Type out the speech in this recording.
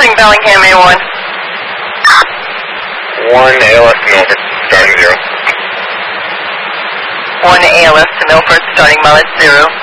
starting Bellingham A1. 1 ALS to Milford, starting 0. 1 ALS to Milford, starting mileage 0.